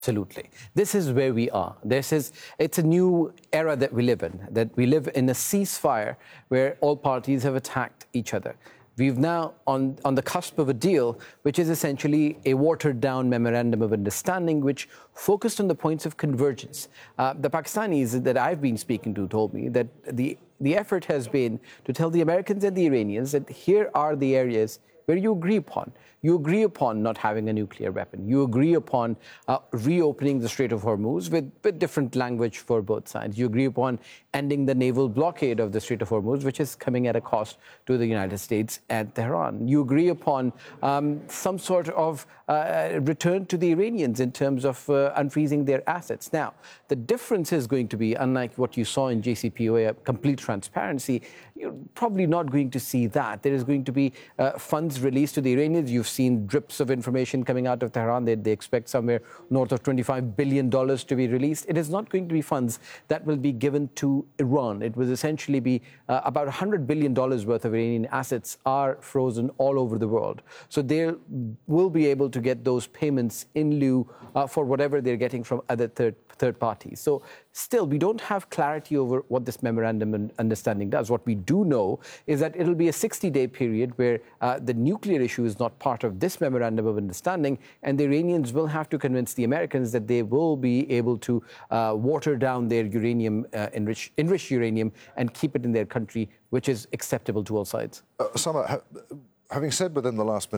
Absolutely. This is where we are. It's a new era that we live in, that we live in a ceasefire where all parties have attacked each other. We've now on the cusp of a deal, which is essentially a watered-down memorandum of understanding, which focused on the points of convergence. The Pakistanis that I've been speaking to told me that the effort has been to tell the Americans and the Iranians that here are the areas where you agree upon. You agree upon not having a nuclear weapon. You agree upon reopening the Strait of Hormuz with different language for both sides. You agree upon ending the naval blockade of the Strait of Hormuz, which is coming at a cost to the United States and Tehran. You agree upon some sort of return to the Iranians in terms of unfreezing their assets. Now, the difference is going to be, unlike what you saw in JCPOA, complete transparency, you're probably not going to see that. There is going to be funds released to the Iranians. You've seen drips of information coming out of Tehran. They expect somewhere north of $25 billion to be released. It is not going to be funds that will be given to Iran. It will essentially be about $100 billion worth of Iranian assets are frozen all over the world. So they will be able to get those payments in lieu for whatever they're getting from other third parties. So still, we don't have clarity over what this memorandum and understanding does. What we do know is that it'll be a 60-day period where the nuclear issue is not part of this memorandum of understanding, and the Iranians will have to convince the Americans that they will be able to water down their uranium, enriched uranium, and keep it in their country, which is acceptable to all sides. Osama, having said within the last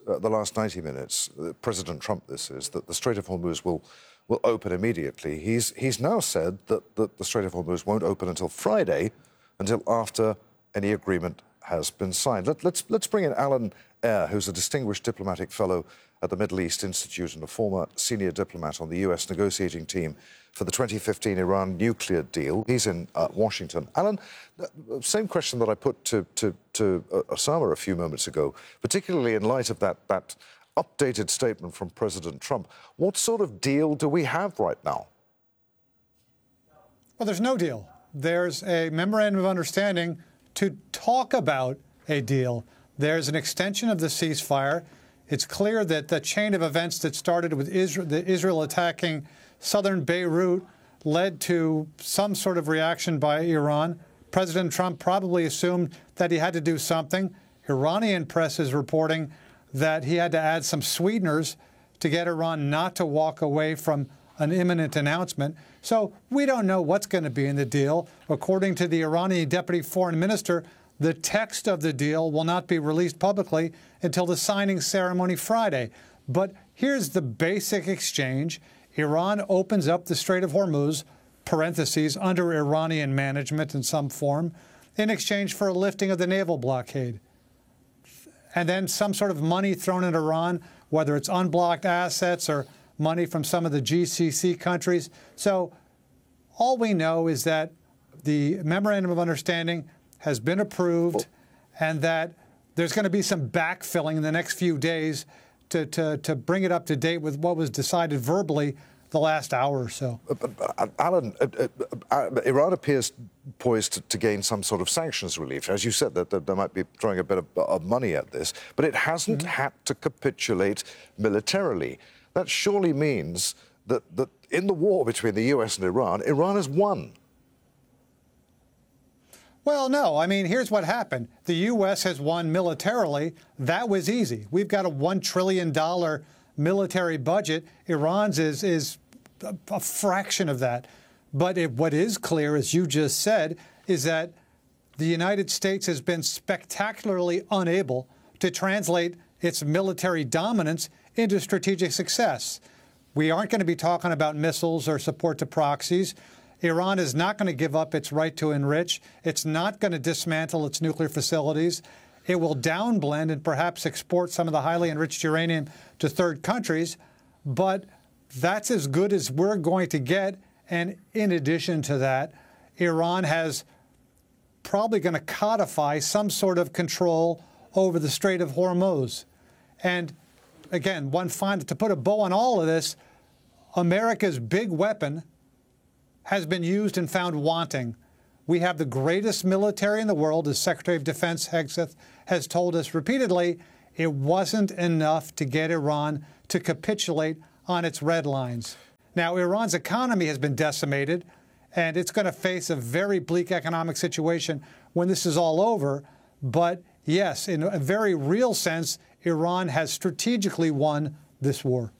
90 minutes, President Trump, this is, that the Strait of Hormuz will open immediately. He's now said that the Strait of Hormuz won't open until Friday, until after any agreement has been signed. Let's bring in Alan Eyre, who's a distinguished diplomatic fellow at the Middle East Institute and a former senior diplomat on the US negotiating team for the 2015 Iran nuclear deal. He's in Washington. Alan, same question that I put to Osama a few moments ago, particularly in light of that updated statement from President Trump. What sort of deal do we have right now? Well, there's no deal. There's a memorandum of understanding to talk about a deal. There's an extension of the ceasefire. It's clear that the chain of events that started with Israel attacking southern Beirut led to some sort of reaction by Iran. President Trump probably assumed that he had to do something. Iranian press is reporting that he had to add some sweeteners to get Iran not to walk away from an imminent announcement. So we don't know what's going to be in the deal. According to the Iranian deputy foreign minister, the text of the deal will not be released publicly until the signing ceremony Friday. But here's the basic exchange. Iran opens up the Strait of Hormuz, parentheses, under Iranian management in some form, in exchange for a lifting of the naval blockade. And then some sort of money thrown at Iran, whether it's unblocked assets or money from some of the GCC countries. So all we know is that the Memorandum of Understanding has been approved and that there's going to be some backfilling in the next few days to bring it up to date with what was decided verbally the last hour or so. Alan, Iran appears poised to gain some sort of sanctions relief. As you said, that they might be throwing a bit of money at this, but it hasn't had to capitulate militarily. That surely means that in the war between the US and Iran has won. Well, no. I mean, here's what happened. The U.S. has won militarily. That was easy. We've got a $1 trillion military budget. Iran's is a fraction of that. But what is clear, as you just said, is that the United States has been spectacularly unable to translate its military dominance into strategic success. We aren't going to be talking about missiles or support to proxies. Iran is not going to give up its right to enrich. It's not going to dismantle its nuclear facilities. It will downblend and perhaps export some of the highly enriched uranium to third countries. But that's as good as we're going to get. And in addition to that, Iran has probably going to codify some sort of control over the Strait of Hormuz. And again, to put a bow on all of this, America's big weapon has been used and found wanting. We have the greatest military in the world, as Secretary of Defense Hegseth has told us repeatedly. It wasn't enough to get Iran to capitulate on its red lines. Now, Iran's economy has been decimated, and it's going to face a very bleak economic situation when this is all over. But yes, in a very real sense, Iran has strategically won this war.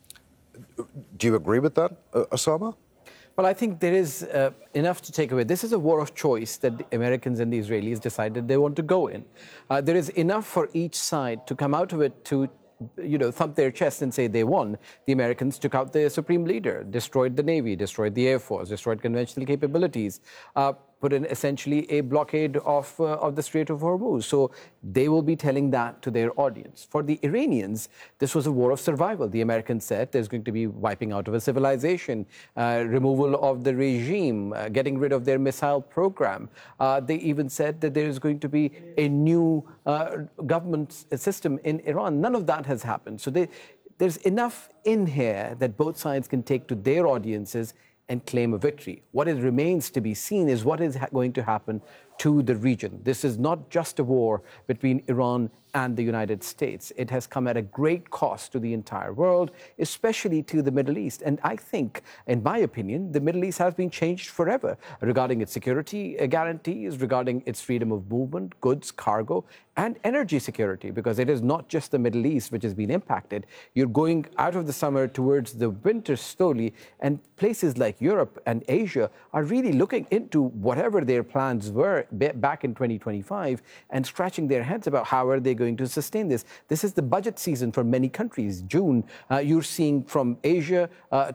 Do you agree with that, Osama? Well, I think there is enough to take away. This is a war of choice that the Americans and the Israelis decided they want to go in. There is enough for each side to come out of it to thump their chest and say they won. The Americans took out their supreme leader, destroyed the Navy, destroyed the Air Force, destroyed conventional capabilities, put in essentially a blockade of the Strait of Hormuz. So they will be telling that to their audience. For the Iranians, this was a war of survival. The Americans said there's going to be wiping out of a civilization, removal of the regime, getting rid of their missile program. They even said that there is going to be a new government system in Iran. None of that has happened. So there's enough in here that both sides can take to their audiences and claim a victory. What it remains to be seen is what is going to happen to the region. This is not just a war between Iran and the United States. It has come at a great cost to the entire world, especially to the Middle East. And I think, in my opinion, the Middle East has been changed forever regarding its security guarantees, regarding its freedom of movement, goods, cargo, and energy security, because it is not just the Middle East which has been impacted. You're going out of the summer towards the winter slowly, and places like Europe and Asia are really looking into whatever their plans were back in 2025 and scratching their heads about how are they going to sustain this. This is the budget season for many countries. June, you're seeing from Asia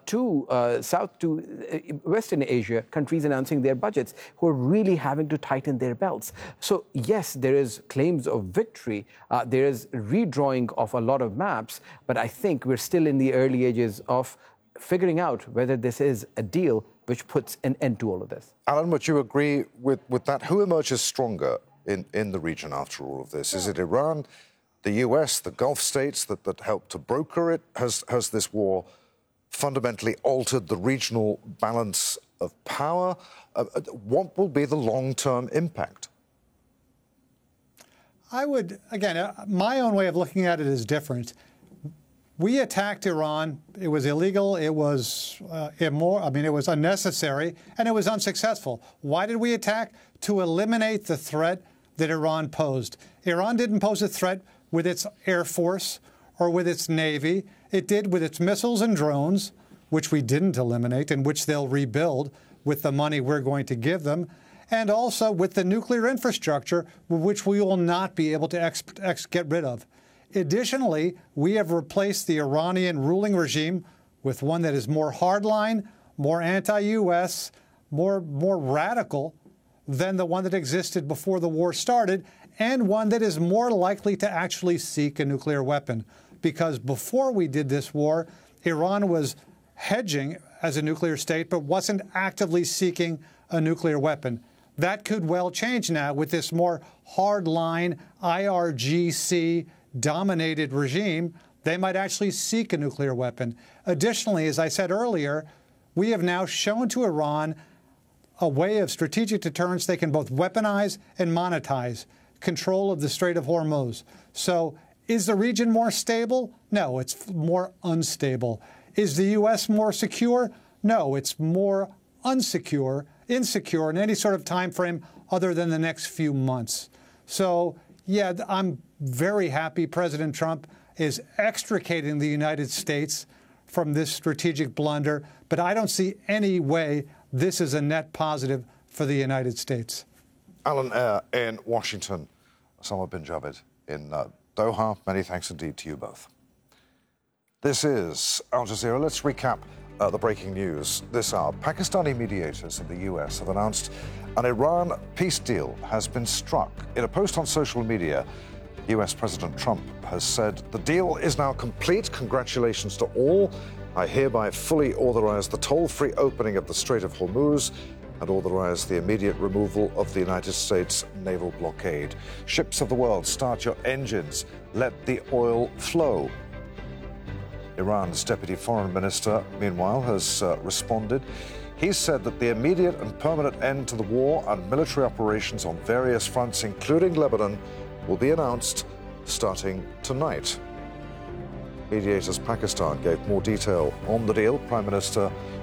to South to Western Asia, countries announcing their budgets who are really having to tighten their belts. So yes, there is claims of victory. There is redrawing of a lot of maps, but I think we're still in the early ages of figuring out whether this is a deal which puts an end to all of this. Alan, would you agree with that? Who emerges stronger in the region after all of this? Is it Iran, the US, the Gulf states that helped to broker it? Has this war fundamentally altered the regional balance of power? What will be the long-term impact? I would, again, my own way of looking at it is different. We attacked Iran. It was illegal. It was immoral. I mean, it was unnecessary, and it was unsuccessful. Why did we attack? To eliminate the threat that Iran posed. Iran didn't pose a threat with its Air Force or with its Navy. It did with its missiles and drones, which we didn't eliminate and which they'll rebuild with the money we're going to give them, and also with the nuclear infrastructure, which we will not be able to get rid of. Additionally, we have replaced the Iranian ruling regime with one that is more hardline, more anti-U.S., more radical than the one that existed before the war started, and one that is more likely to actually seek a nuclear weapon. Because before we did this war, Iran was hedging as a nuclear state, but wasn't actively seeking a nuclear weapon. That could well change now with this more hardline IRGC-dominated regime. They might actually seek a nuclear weapon. Additionally, as I said earlier, we have now shown to Iran a way of strategic deterrence they can both weaponize and monetize, control of the Strait of Hormuz. So is the region more stable? No, it's more unstable. Is the U.S. more secure? No, it's more insecure in any sort of time frame other than the next few months. So, yeah, I'm very happy President Trump is extricating the United States from this strategic blunder, but I don't see any way this is a net positive for the United States. Alan Eyre in Washington, Osama bin Jabed in Doha. Many thanks indeed to you both. This is Al Jazeera. Let's recap the breaking news this hour. Pakistani mediators in the US have announced an Iran peace deal has been struck. In a post on social media, US President Trump has said, "The deal is now complete. Congratulations to all. I hereby fully authorize the toll-free opening of the Strait of Hormuz and authorize the immediate removal of the United States naval blockade. Ships of the world, start your engines. Let the oil flow." Iran's Deputy Foreign Minister, meanwhile, has responded. He said that the immediate and permanent end to the war and military operations on various fronts, including Lebanon, will be announced starting tonight. Mediators Pakistan gave more detail on the deal. Prime Minister